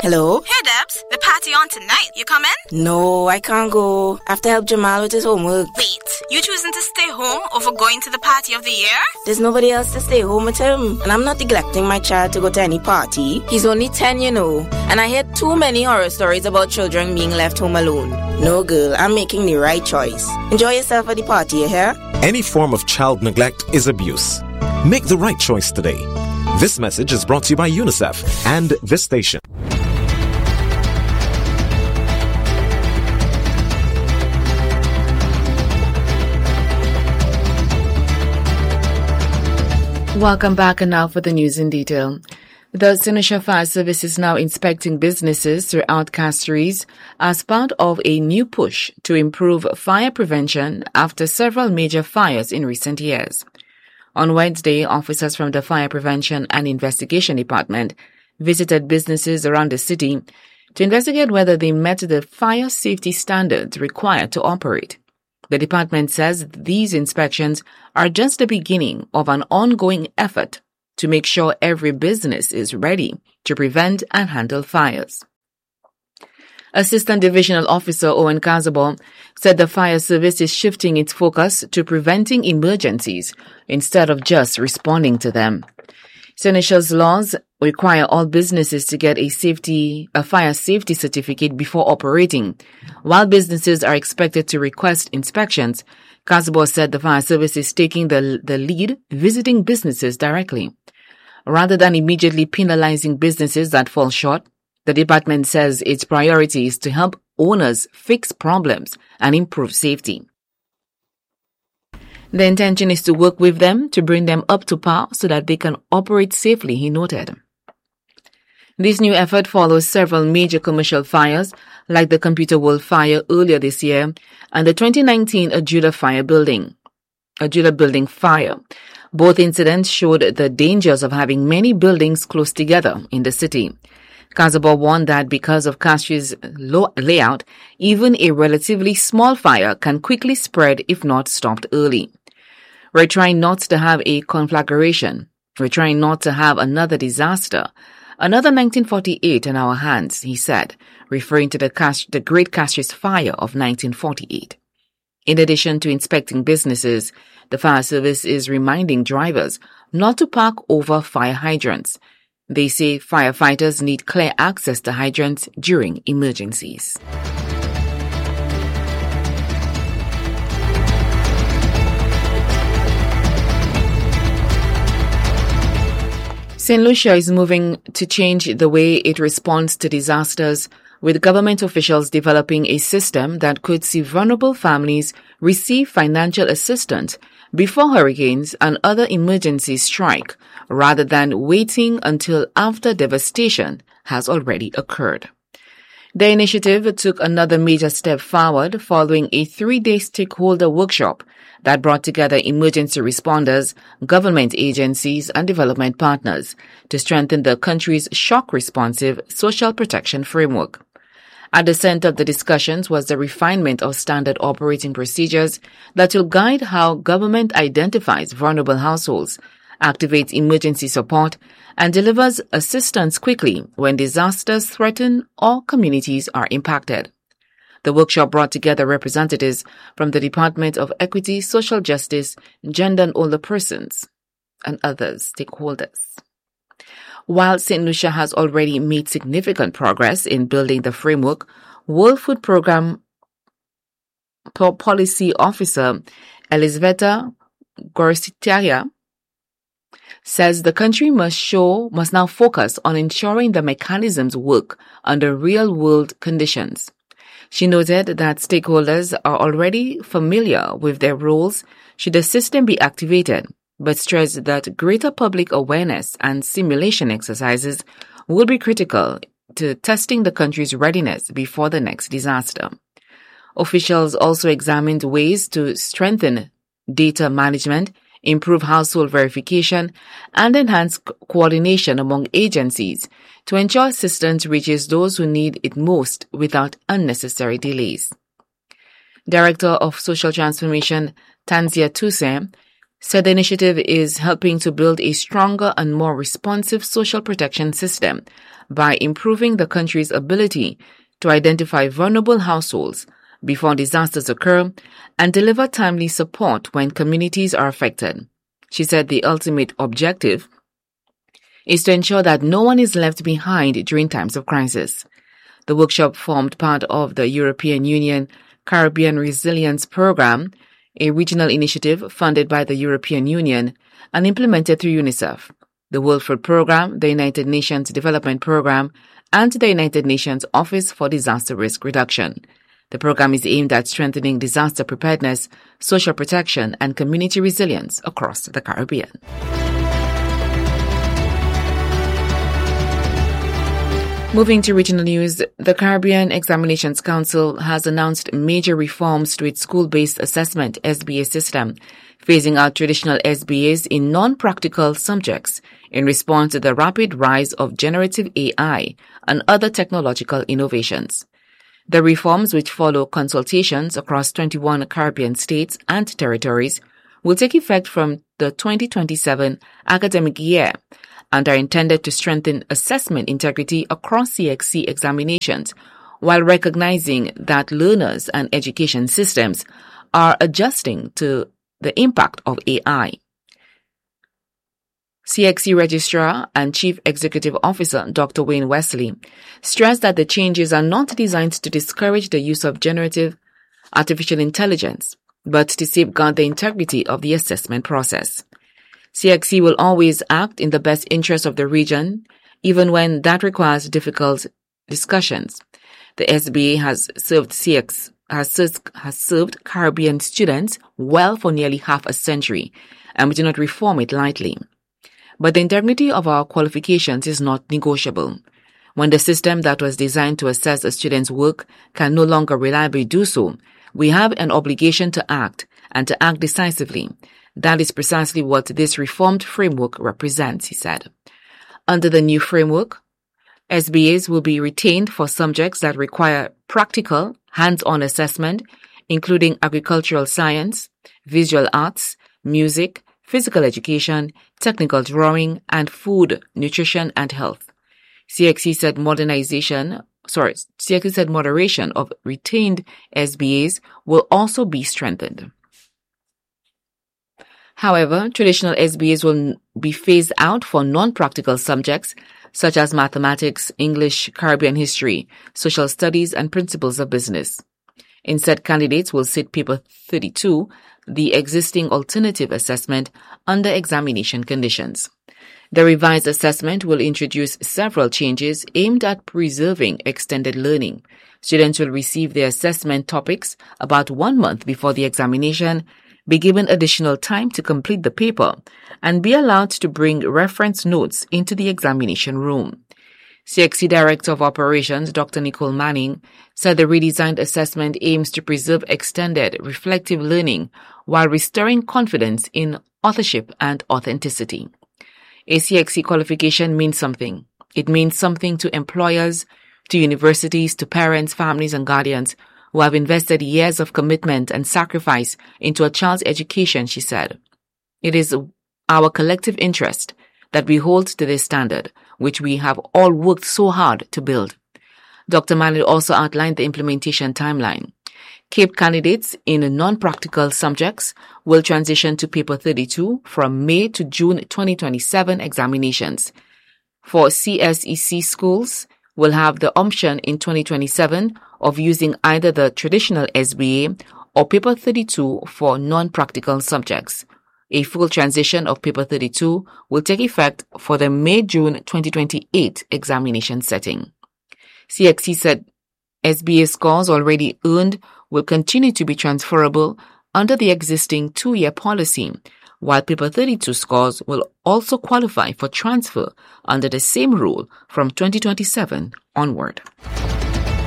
Hello? Hey, Debs. The party on tonight. You coming? No, I can't go. I have to help Jamal with his homework. Wait, you choosing to stay home over going to the party of the year? There's nobody else to stay home with him. And I'm not neglecting my child to go to any party. He's only 10, you know. And I hear too many horror stories about children being left home alone. No, girl, I'm making the right choice. Enjoy yourself at the party, you hear? Any form of child neglect is abuse. Make the right choice today. This message is brought to you by UNICEF and this station. Welcome back, and now for the news in detail. The St. Lucia Fire Service is now inspecting businesses throughout Castries as part of a new push to improve fire prevention after several major fires in recent years. On Wednesday, officers from the Fire Prevention and Investigation Department visited businesses around the city to investigate whether they met the fire safety standards required to operate. The department says these inspections are just the beginning of an ongoing effort to make sure every business is ready to prevent and handle fires. Assistant Divisional Officer Owen Kazabo said the fire service is shifting its focus to preventing emergencies instead of just responding to them. St. Lucia's laws require all businesses to get a fire safety certificate before operating. While businesses are expected to request inspections, Kazabo said the fire service is taking the lead, visiting businesses directly. Rather than immediately penalizing businesses that fall short, the department says its priority is to help owners fix problems and improve safety. The intention is to work with them to bring them up to par so that they can operate safely, he noted. This new effort follows several major commercial fires, like the Computer World fire earlier this year and the 2019 Adula building fire. Both incidents showed the dangers of having many buildings close together in the city. Kazabo warned that because of Castries' layout, even a relatively small fire can quickly spread if not stopped early. We're trying not to have a conflagration. We're trying not to have another disaster. Another 1948 in our hands, he said, referring to the Great Castries Fire of 1948. In addition to inspecting businesses, the fire service is reminding drivers not to park over fire hydrants. They say firefighters need clear access to hydrants during emergencies. St. Lucia is moving to change the way it responds to disasters, with government officials developing a system that could see vulnerable families receive financial assistance before hurricanes and other emergencies strike, rather than waiting until after devastation has already occurred. The initiative took another major step forward following a 3-day stakeholder workshop that brought together emergency responders, government agencies, and development partners to strengthen the country's shock-responsive social protection framework. At the center of the discussions was the refinement of standard operating procedures that will guide how government identifies vulnerable households, activates emergency support, and delivers assistance quickly when disasters threaten or communities are impacted. The workshop brought together representatives from the Department of Equity, Social Justice, Gender and Older Persons, and other stakeholders. While St. Lucia has already made significant progress in building the framework, World Food Programme Policy Officer Elisaveta Gorsitaria says the country must now focus on ensuring the mechanisms work under real-world conditions. She noted that stakeholders are already familiar with their roles should the system be activated, but stressed that greater public awareness and simulation exercises will be critical to testing the country's readiness before the next disaster. Officials also examined ways to strengthen data management, improve household verification, and enhance coordination among agencies to ensure assistance reaches those who need it most without unnecessary delays. Director of Social Transformation Tanzia Toussaint said the initiative is helping to build a stronger and more responsive social protection system by improving the country's ability to identify vulnerable households before disasters occur and deliver timely support when communities are affected. She said the ultimate objective is to ensure that no one is left behind during times of crisis. The workshop formed part of the European Union Caribbean Resilience Program, a regional initiative funded by the European Union and implemented through UNICEF, the World Food Programme, the United Nations Development Programme, and the United Nations Office for Disaster Risk Reduction. The program is aimed at strengthening disaster preparedness, social protection, and community resilience across the Caribbean. Moving to regional news, the Caribbean Examinations Council has announced major reforms to its school-based assessment SBA system, phasing out traditional SBAs in non-practical subjects in response to the rapid rise of generative AI and other technological innovations. The reforms, which follow consultations across 21 Caribbean states and territories, will take effect from the 2027 academic year and are intended to strengthen assessment integrity across CXC examinations while recognizing that learners and education systems are adjusting to the impact of AI. CXC Registrar and Chief Executive Officer Dr. Wayne Wesley stressed that the changes are not designed to discourage the use of generative artificial intelligence, but to safeguard the integrity of the assessment process. CXC will always act in the best interest of the region, even when that requires difficult discussions. The SBA has served Caribbean students well for nearly half a century, and we do not reform it lightly. But the integrity of our qualifications is not negotiable. When the system that was designed to assess a student's work can no longer reliably do so, we have an obligation to act, and to act decisively. That is precisely what this reformed framework represents, he said. Under the new framework, SBAs will be retained for subjects that require practical, hands-on assessment, including agricultural science, visual arts, music, physical education, technical drawing, and food, nutrition, and health. CXC said moderation of retained SBAs will also be strengthened. However, traditional SBAs will be phased out for non-practical subjects such as mathematics, English, Caribbean history, social studies, and principles of business. Instead, candidates will sit paper 32, the existing alternative assessment, under examination conditions. The revised assessment will introduce several changes aimed at preserving extended learning. Students will receive their assessment topics about 1 month before the examination, be given additional time to complete the paper, and be allowed to bring reference notes into the examination room. CXC Director of Operations, Dr. Nicole Manning, said the redesigned assessment aims to preserve extended, reflective learning while restoring confidence in authorship and authenticity. A CXC qualification means something. It means something to employers, to universities, to parents, families, and guardians who have invested years of commitment and sacrifice into a child's education, she said. It is our collective interest that we hold to this standard, which we have all worked so hard to build. Dr. Manning also outlined the implementation timeline. CAPE candidates in non-practical subjects will transition to paper 32 from May to June 2027 examinations. For CSEC schools, will have the option in 2027 of using either the traditional SBA or paper 32 for non-practical subjects. A full transition of paper 32 will take effect for the May-June 2028 examination setting. CXC said SBA scores already earned will continue to be transferable under the existing 2-year policy, while paper 32 scores will also qualify for transfer under the same rule from 2027 onward.